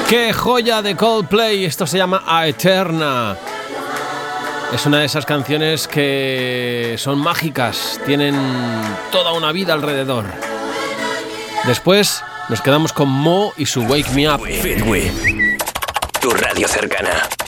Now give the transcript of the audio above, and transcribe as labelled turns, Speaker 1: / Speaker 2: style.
Speaker 1: ¡Qué joya de Coldplay! Esto se llama Aeterna. Es una de esas canciones que son mágicas, tienen toda una vida alrededor. Después nos quedamos con Mo y su Wake Me Up.
Speaker 2: Fitwi, tu radio cercana.